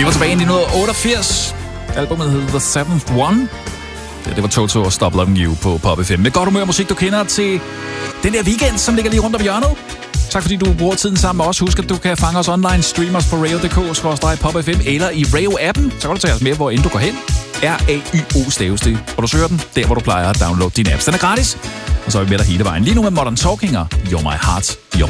Vi var tilbage i 1988. Albumet hed The Seventh One. Ja, det var Toto og Stop Loving You på Pop FM. Med godt humør musik, du kender til den der weekend, som ligger lige rundt om hjørnet. Tak fordi du bruger tiden sammen med os. Husk, at du kan fange os online, stream os på radio.dk/popfm eller i Radio-appen. Så kan du tage os med, hvor end du går hen. RAYO staves det. Og du søger den der, hvor du plejer at downloade dine apps. Den er gratis. Og så er vi med dig hele vejen. Lige nu med Modern Talking og You're My Heart, You're